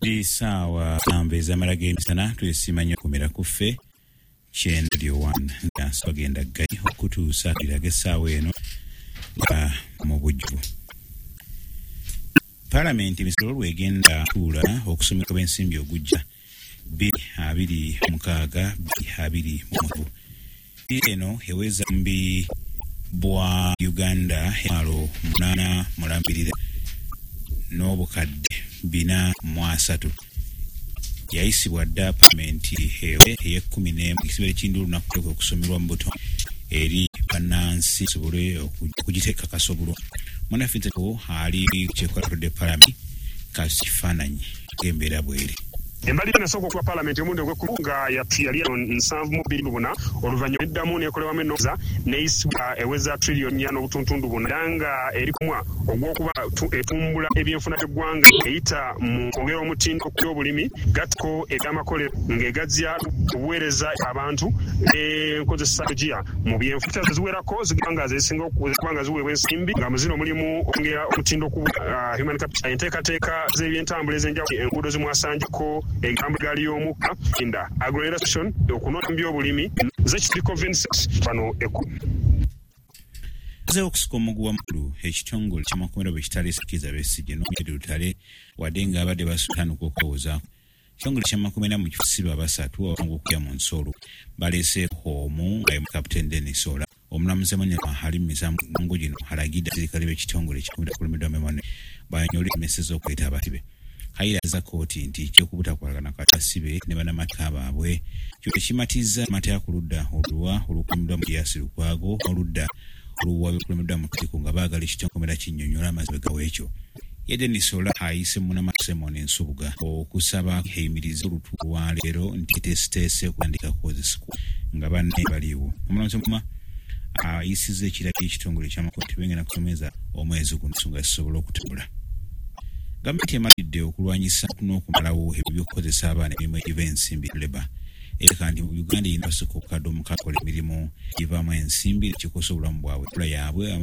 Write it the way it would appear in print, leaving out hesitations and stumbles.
Sawa ambeza maragemisana tuesimanya kumera kufe Chendio 1 nga swagenda gai okutuusa irage sawa eno mu bujju. Parliament misolo lwegenda tuula okusomeka b'ensimbi ogujja 2026 2027. Eno eweza mbi bwa Uganda alo 8 mulambirira n'obukadde 403 yayisibwa dda Parliament ey'ekumi ekisibere kindulu nakutoka okusomerwa mu buto eri bannansi sobole okugiteeka kasobulo. Mwanaffenze ko ali kyekola de Parliament kasifaananyi embeera bweri. Embali nasoko kwa Parliament omunde gw'ekulunga yali 7.24 oluvannyuma eddamu n'ekolebwamu ennooza n'eyisibwa eweza trillion 4 n'obutuntundu buna nga eri kumwa ogw'okuba etumbula ebyenfuna by'eggwanga eyita mu kwongera omutindo ku by'obulimi gatiko eby'amakolero ng'egazya obuweereza abantu n'enkozesa strategia mu byenfuna ziwerako zigamba zeesinga okubanga ziweebwa ensimbi nga mu zino mulimu okwongera omutindo ku human capital enteekateeka z'ebyentambula ez'enjawulo enguudo zimwasanjiko engambugali y'omukka inda agroirrigation okunona by'obulimi z'ekitiko 26 bano Zeo kusiko muguwa mkulu ekitongole ky'amakomero bw'ekitale sikiza Besigye n'omuyitirivu lutale wadde ng'abadde basutaana okwekowozaako. Ekitongole ky'amakomero mu kifusiba basatu abawangu okuya mu nsolo baleeseeko omu nga ye Kapiteeni Dennis Ola. Omulamuzi Emmanuel alimiza mu gino alagidde abaserikale b'ekitongole ekikuumira kulemedwa Memone banyole emeseza okweta abasibe. Hayiraza kooti nti ky'okubutakwagana kati basibe ne bannamateeka baabwe kyo tekimatiza amateeka ku ludda olukuumibwa mu Lyasi Lukwago oludda oluwa bikulemedwa mu ttiko nga baagala ekitongole kinnyonnyola amazima gaweekyo. Ye Dennis Ola ayise Munnamasemoni Ensubuga okusaba eyimirize olutuuwa leero nti tesiteese okutandika kozesibwa nga banne baliwo. Omulamuzi Muma ayisizza ekiragiro ekitongole ky'amakooti bengenda kusomeza omwezi guno ensonga zisobola okutambula. Gavumenti emalidde okulwanyisa n'okumalawo ebyokukozesa abaana emirimu egiva ensimbi leba. Era kandi Uganda erina basoko okukadde omukakola emirimu givaamu ensimbi ekikosa obulamu bwabwe yaabwe